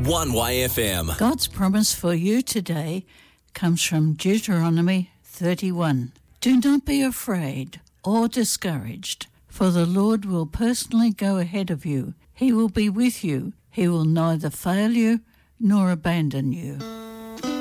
1YFM. God's promise for you today comes from Deuteronomy 31. Do not be afraid or discouraged, for the Lord will personally go ahead of you. He will be with you. He will neither fail you nor abandon you.